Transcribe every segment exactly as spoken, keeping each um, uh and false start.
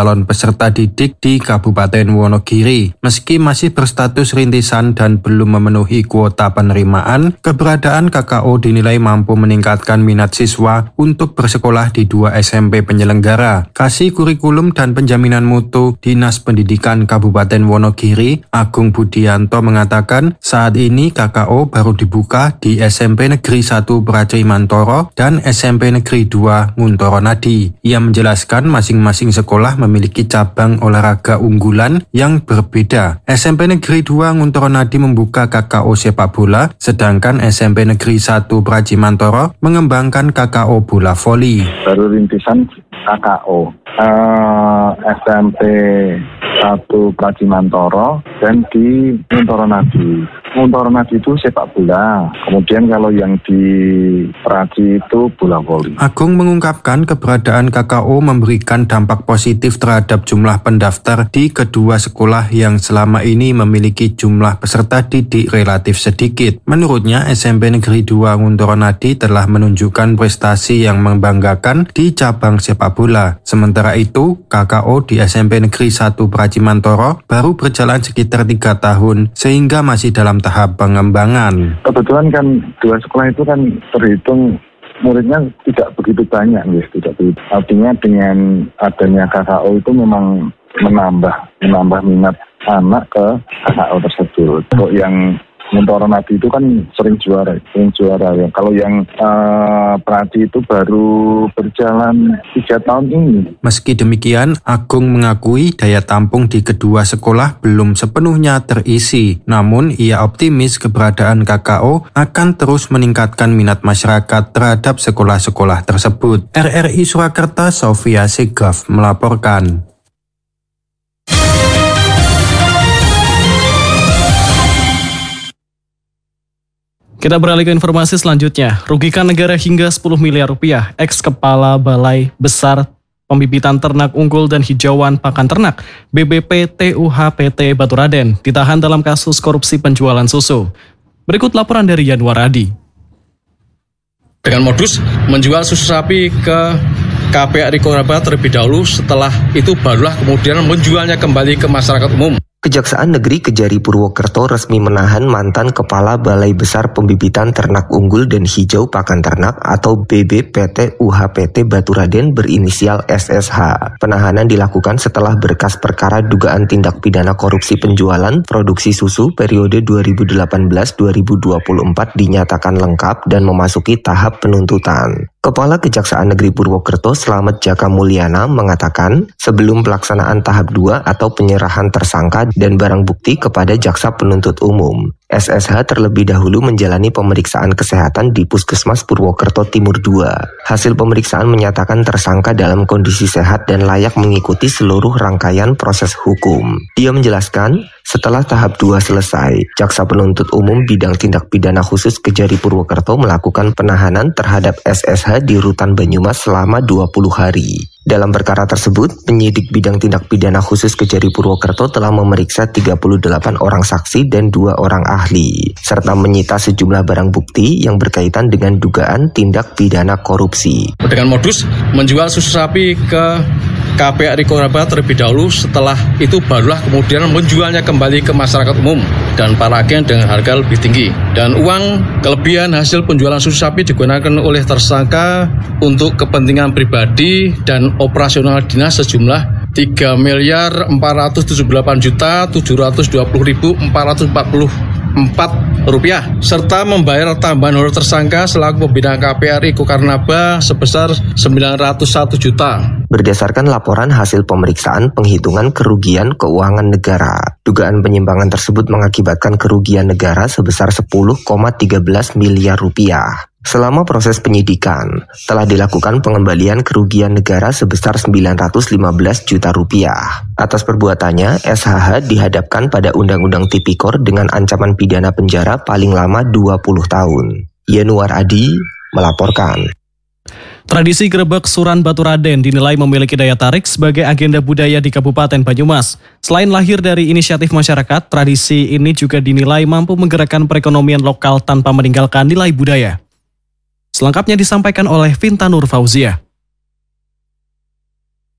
calon peserta didik di Kabupaten Wonogiri. Meski masih berstatus rintisan dan belum memenuhi kuota penerimaan, keberadaan K K O dinilai mampu meningkatkan minat siswa untuk bersekolah di dua S M P penyelenggara. Kasih Kurikulum dan Penjaminan Mutu Dinas Pendidikan Kabupaten Wonogiri, Agung Budianto mengatakan saat ini K K O baru dibuka di S M P Negeri satu Praja Imantoro dan S M P Negeri dua Nguntoro Nadi. Ia menjelaskan masing-masing sekolah memiliki cabang olahraga unggulan yang berbeda. S M P Negeri dua Nguntoro Nadi membuka K K O sepak bola, sedangkan S M P Negeri satu Praja Imantoro mengembangkan K K O bola voli. Baru rintisan K K O. Uh, S M P satu Praja Imantoro dan di Nguntoro Nadi. Nguntoro Nadi itu sepak bola. Kemudian kalau yang di Praji itu bola voli. Agung mengungkapkan keberadaan K K O memberikan dampak positif terhadap jumlah pendaftar di kedua sekolah yang selama ini memiliki jumlah peserta didik relatif sedikit. Menurutnya, S M P Negeri dua Nguntoro Nadi telah menunjukkan prestasi yang membanggakan di cabang sepak bola. Sementara itu, K K O di S M P Negeri satu Praja Imantoro baru berjalan sekitar tiga tahun sehingga masih dalam tahap pengembangan. Kebetulan kan dua sekolah itu kan terhitung muridnya tidak begitu banyak, guys. Tidak begitu. Artinya dengan adanya K K O itu memang menambah menambah minat anak ke K K O tersebut. Kok yang Nguntoro Nadi itu kan sering juara, sering juara ya. Kalau yang uh, Praji itu baru berjalan tiga tahun ini. Meski demikian, Agung mengakui daya tampung di kedua sekolah belum sepenuhnya terisi. Namun, ia optimis keberadaan K K O akan terus meningkatkan minat masyarakat terhadap sekolah-sekolah tersebut. R R I Surakarta, Sofia Segaf melaporkan. Kita beralih ke informasi selanjutnya. Rugikan negara hingga sepuluh miliar rupiah. Ex-Kepala Balai Besar Pembibitan Ternak Unggul dan Hijauan Pakan Ternak B B P T U H P T Baturaden ditahan dalam kasus korupsi penjualan susu. Berikut laporan dari Yanuar Adi. Dengan modus menjual susu sapi ke K P A R I Koraba terlebih dahulu, setelah itu barulah kemudian menjualnya kembali ke masyarakat umum. Kejaksaan Negeri Kejari Purwokerto resmi menahan mantan Kepala Balai Besar Pembibitan Ternak Unggul dan Hijau Pakan Ternak atau B B P T U H P T Baturaden berinisial S S H. Penahanan dilakukan setelah berkas perkara dugaan tindak pidana korupsi penjualan produksi susu periode dua ribu delapan belas dua ribu dua puluh empat dinyatakan lengkap dan memasuki tahap penuntutan. Kepala Kejaksaan Negeri Purwokerto Slamet Jaka Mulyana mengatakan sebelum pelaksanaan tahap dua atau penyerahan tersangka dan barang bukti kepada jaksa penuntut umum, S S H terlebih dahulu menjalani pemeriksaan kesehatan di Puskesmas Purwokerto Timur dua. Hasil pemeriksaan menyatakan tersangka dalam kondisi sehat dan layak mengikuti seluruh rangkaian proses hukum. Dia menjelaskan, setelah tahap dua selesai, jaksa penuntut umum bidang tindak pidana khusus Kejari Purwokerto melakukan penahanan terhadap S S H di Rutan Banyumas selama dua puluh hari. Dalam perkara tersebut, penyidik bidang tindak pidana khusus Kejari Purwokerto telah memeriksa tiga puluh delapan orang saksi dan dua orang ahli, serta menyita sejumlah barang bukti yang berkaitan dengan dugaan tindak pidana korupsi. Dengan modus menjual susu sapi ke K P A R I Koraba terlebih dahulu, setelah itu barulah kemudian menjualnya kembali ke masyarakat umum dan para agen dengan harga lebih tinggi. Dan uang kelebihan hasil penjualan susu sapi digunakan oleh tersangka untuk kepentingan pribadi dan operasional dinas sejumlah tiga miliar empat ratus tujuh puluh delapan juta tujuh ratus dua puluh ribu empat ratus empat puluh empat rupiah serta membayar tambahan honor tersangka selaku pembina K P A R I Kokarnaba sebesar sembilan ratus satu juta. Berdasarkan laporan hasil pemeriksaan penghitungan kerugian keuangan negara, dugaan penyimpangan tersebut mengakibatkan kerugian negara sebesar sepuluh koma satu tiga miliar rupiah. Selama proses penyidikan, telah dilakukan pengembalian kerugian negara sebesar sembilan ratus lima belas juta rupiah. Atas perbuatannya, S H H dihadapkan pada Undang-Undang Tipikor dengan ancaman pidana penjara paling lama dua puluh tahun. Yanuar Adi melaporkan. Tradisi Grebek Suran Baturaden dinilai memiliki daya tarik sebagai agenda budaya di Kabupaten Banyumas. Selain lahir dari inisiatif masyarakat, tradisi ini juga dinilai mampu menggerakkan perekonomian lokal tanpa meninggalkan nilai budaya. Selengkapnya disampaikan oleh Vinta Nur Fauzia.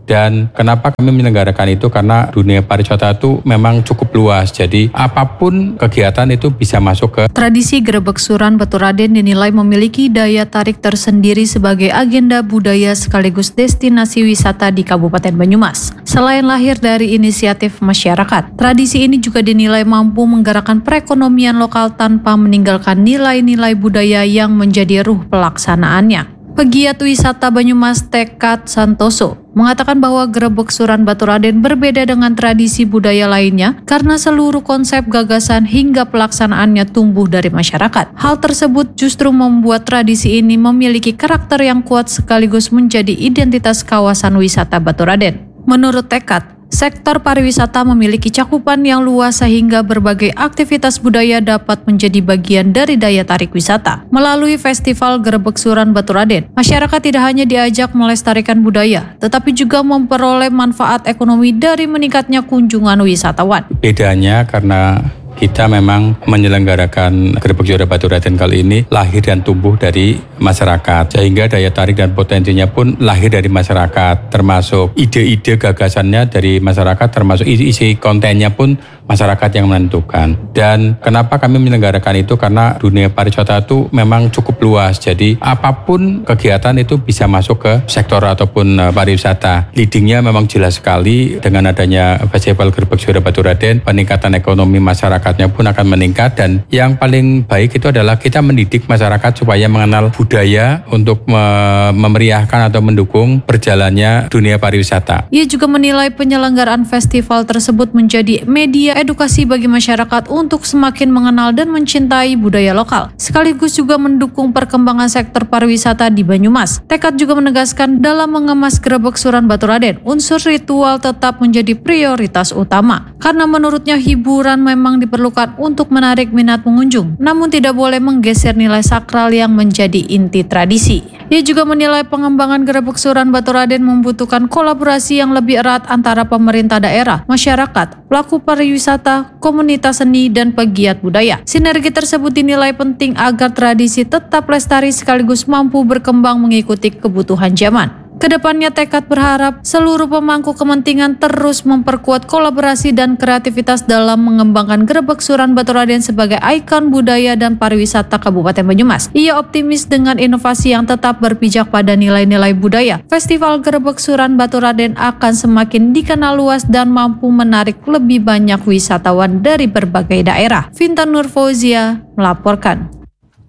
Dan kenapa kami menyelenggarakan itu? Karena dunia pariwisata itu memang cukup luas, jadi apapun kegiatan itu bisa masuk ke. Tradisi Grebek Suran Baturaden dinilai memiliki daya tarik tersendiri sebagai agenda budaya sekaligus destinasi wisata di Kabupaten Banyumas. Selain lahir dari inisiatif masyarakat, tradisi ini juga dinilai mampu menggerakkan perekonomian lokal tanpa meninggalkan nilai-nilai budaya yang menjadi ruh pelaksanaannya. Pegiat wisata Banyumas Tekad Santoso mengatakan bahwa Grebek Suran Baturaden berbeda dengan tradisi budaya lainnya karena seluruh konsep, gagasan hingga pelaksanaannya tumbuh dari masyarakat. Hal tersebut justru membuat tradisi ini memiliki karakter yang kuat sekaligus menjadi identitas kawasan wisata Baturaden. Menurut Tekad, sektor pariwisata memiliki cakupan yang luas sehingga berbagai aktivitas budaya dapat menjadi bagian dari daya tarik wisata. Melalui Festival Grebek Suran Baturaden, masyarakat tidak hanya diajak melestarikan budaya, tetapi juga memperoleh manfaat ekonomi dari meningkatnya kunjungan wisatawan. Bedanya karena kita memang menyelenggarakan Grebek Suran Baturaden kali ini lahir dan tumbuh dari masyarakat, sehingga daya tarik dan potensinya pun lahir dari masyarakat, termasuk ide-ide gagasannya dari masyarakat, termasuk isi kontennya pun masyarakat yang menentukan. Dan kenapa kami menyelenggarakan itu? Karena dunia pariwisata itu memang cukup luas, jadi apapun kegiatan itu bisa masuk ke sektor ataupun pariwisata. Leadingnya memang jelas sekali dengan adanya Festival Grebek Suran Baturaden, peningkatan ekonomi masyarakatnya pun akan meningkat, dan yang paling baik itu adalah kita mendidik masyarakat supaya mengenal budaya untuk me- memeriahkan atau mendukung berjalannya dunia pariwisata. Ia juga menilai penyelenggaraan festival tersebut menjadi media edukasi bagi masyarakat untuk semakin mengenal dan mencintai budaya lokal, sekaligus juga mendukung perkembangan sektor pariwisata di Banyumas. Tekad juga menegaskan dalam mengemas Grebek Suran Baturaden, unsur ritual tetap menjadi prioritas utama, karena menurutnya hiburan memang diperlukan untuk menarik minat pengunjung, namun tidak boleh menggeser nilai sakral yang menjadi inti tradisi. Ia juga menilai pengembangan Grebek Suran Baturaden membutuhkan kolaborasi yang lebih erat antara pemerintah daerah, masyarakat, pelaku pariwisata, komunitas seni, dan pegiat budaya. Sinergi tersebut dinilai penting agar tradisi tetap lestari sekaligus mampu berkembang mengikuti kebutuhan zaman. Kedepannya Tekad berharap seluruh pemangku kepentingan terus memperkuat kolaborasi dan kreativitas dalam mengembangkan Grebek Suran Baturaden sebagai ikon budaya dan pariwisata Kabupaten Banyumas. Ia optimis dengan inovasi yang tetap berpijak pada nilai-nilai budaya, Festival Grebek Suran Baturaden akan semakin dikenal luas dan mampu menarik lebih banyak wisatawan dari berbagai daerah. Vintan Nur Fauzia melaporkan.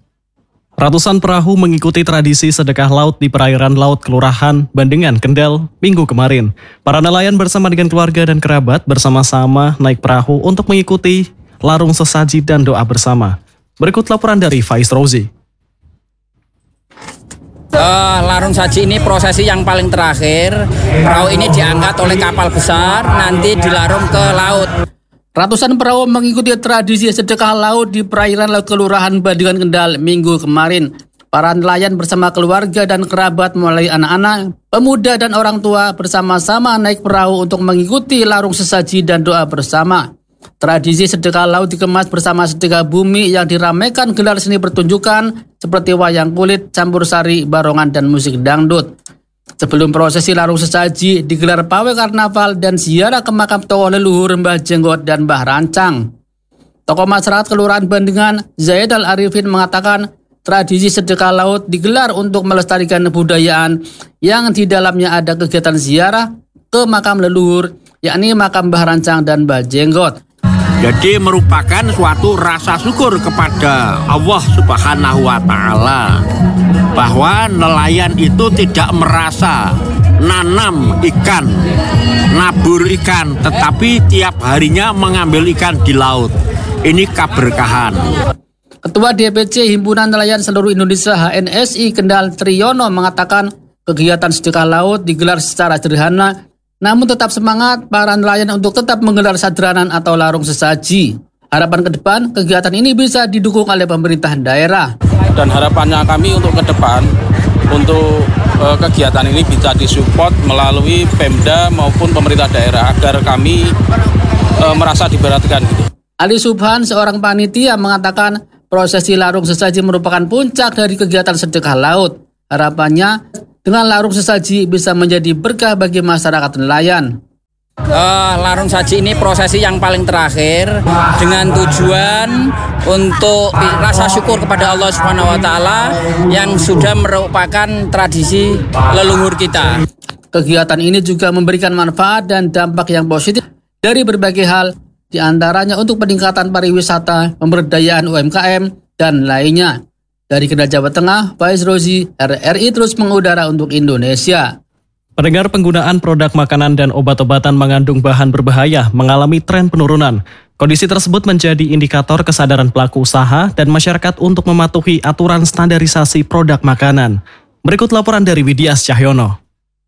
Ratusan perahu mengikuti tradisi sedekah laut di perairan laut Kelurahan Bandengan, Kendal, Minggu kemarin. Para nelayan bersama dengan keluarga dan kerabat bersama-sama naik perahu untuk mengikuti larung sesaji dan doa bersama. Berikut laporan dari Faiz Rozi. Uh, larung saji ini prosesi yang paling terakhir. Perahu ini diangkat oleh kapal besar, nanti dilarung ke laut. Ratusan perahu mengikuti tradisi sedekah laut di perairan laut Kelurahan Bandengan, Kendal, Minggu kemarin. Para nelayan bersama keluarga dan kerabat mulai anak-anak, pemuda dan orang tua bersama-sama naik perahu untuk mengikuti larung sesaji dan doa bersama. Tradisi sedekah laut dikemas bersama sedekah bumi yang diramaikan gelar seni pertunjukan seperti wayang kulit, campur sari, barongan, dan musik dangdut. Sebelum prosesi larung sesaji digelar pawai karnaval dan ziarah ke makam tokoh leluhur Mbah Jenggot dan Mbah Rancang. Tokoh masyarakat Kelurahan Bandengan, Zaid Al-Arifin, mengatakan tradisi sedekah laut digelar untuk melestarikan kebudayaan yang di dalamnya ada kegiatan ziarah ke makam leluhur, yakni makam Mbah Rancang dan Mbah Jenggot. Jadi merupakan suatu rasa syukur kepada Allah Subhanahu wa Ta'ala bahwa nelayan itu tidak merasa nanam ikan, nabur ikan, tetapi tiap harinya mengambil ikan di laut. Ini keberkahan. Ketua D P C Himpunan Nelayan Seluruh Indonesia H N S I Kendal Triyono mengatakan kegiatan sedekah laut digelar secara sederhana, namun tetap semangat para nelayan untuk tetap menggelar sadranan atau larung sesaji. Harapan ke depan, kegiatan ini bisa didukung oleh pemerintah daerah. Dan harapannya kami untuk ke depan, untuk uh, kegiatan ini bisa disupport melalui Pemda maupun pemerintah daerah agar kami uh, merasa diperhatikan gitu. Ali Subhan, seorang panitia, mengatakan prosesi larung sesaji merupakan puncak dari kegiatan sedekah laut. Harapannya dengan larung sesaji bisa menjadi berkah bagi masyarakat nelayan. Uh, larung saji ini prosesi yang paling terakhir dengan tujuan untuk rasa syukur kepada Allah Subhanahu wa taala yang sudah merupakan tradisi leluhur kita. Kegiatan ini juga memberikan manfaat dan dampak yang positif dari berbagai hal, di antaranya untuk peningkatan pariwisata, pemberdayaan U M K M, dan lainnya. Dari Kendal, Jawa Tengah, Faiz Rozi, R R I terus mengudara untuk Indonesia. Pendengar, penggunaan produk makanan dan obat-obatan mengandung bahan berbahaya mengalami tren penurunan. Kondisi tersebut menjadi indikator kesadaran pelaku usaha dan masyarakat untuk mematuhi aturan standarisasi produk makanan. Berikut laporan dari Widias Cahyono.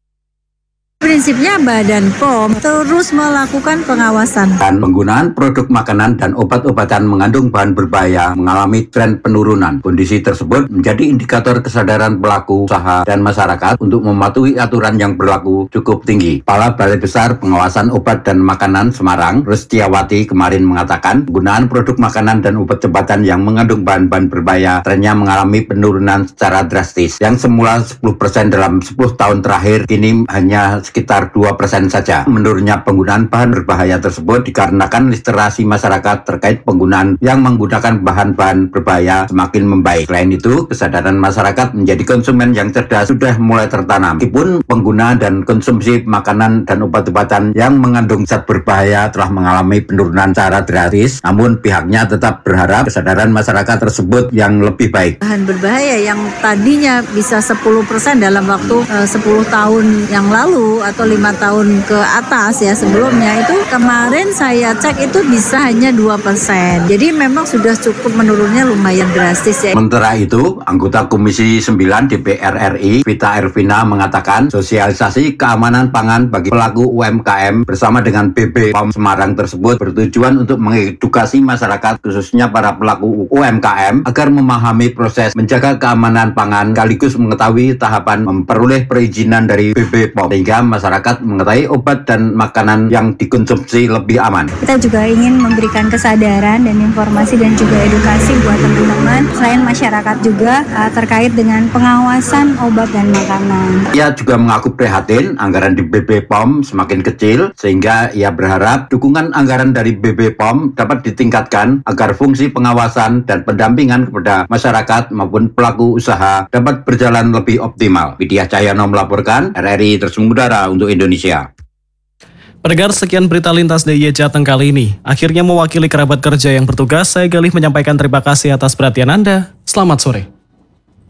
Prinsipnya Badan P O M terus melakukan pengawasan. Dan penggunaan produk makanan dan obat-obatan mengandung bahan berbahaya mengalami tren penurunan. Kondisi tersebut menjadi indikator kesadaran pelaku usaha dan masyarakat untuk mematuhi aturan yang berlaku cukup tinggi. Kepala Balai Besar Pengawasan Obat dan Makanan Semarang, Restiawati, kemarin mengatakan penggunaan produk makanan dan obat-obatan yang mengandung bahan-bahan berbahaya trennya mengalami penurunan secara drastis. Yang semula sepuluh persen dalam sepuluh tahun terakhir, kini hanya sekitar dua persen saja. Menurunnya penggunaan bahan berbahaya tersebut dikarenakan literasi masyarakat terkait penggunaan yang menggunakan bahan-bahan berbahaya semakin membaik. Selain itu, kesadaran masyarakat menjadi konsumen yang cerdas sudah mulai tertanam. Meskipun penggunaan dan konsumsi makanan dan obat-obatan yang mengandung zat berbahaya telah mengalami penurunan secara drastis, namun pihaknya tetap berharap kesadaran masyarakat tersebut yang lebih baik. Bahan berbahaya yang tadinya bisa sepuluh persen dalam waktu uh, sepuluh tahun yang lalu atau lima tahun ke atas ya sebelumnya, itu kemarin saya cek itu bisa hanya dua persen. Jadi memang sudah cukup menurunnya lumayan drastis ya. Sementara itu, anggota Komisi sembilan D P R R I, Vita Ervina, mengatakan sosialisasi keamanan pangan bagi pelaku U M K M bersama dengan B B P O M Semarang tersebut bertujuan untuk mengedukasi masyarakat, khususnya para pelaku U M K M, agar memahami proses menjaga keamanan pangan sekaligus mengetahui tahapan memperoleh perizinan dari B B P O M, sehingga masyarakat mengetahui obat dan makanan yang dikonsumsi lebih aman. Kita juga ingin memberikan kesadaran dan informasi dan juga edukasi buat teman-teman, selain masyarakat juga uh, terkait dengan pengawasan obat dan makanan. Ia juga mengaku prihatin anggaran di B B P O M semakin kecil, sehingga ia berharap dukungan anggaran dari B B P O M dapat ditingkatkan agar fungsi pengawasan dan pendampingan kepada masyarakat maupun pelaku usaha dapat berjalan lebih optimal. Widias Cahyono melaporkan, R R I terus mengudara untuk Indonesia. Pendengar, sekian berita lintas D I Y Jateng kali ini. Akhirnya mewakili kerabat kerja yang bertugas, saya Galih menyampaikan terima kasih atas perhatian Anda. Selamat sore.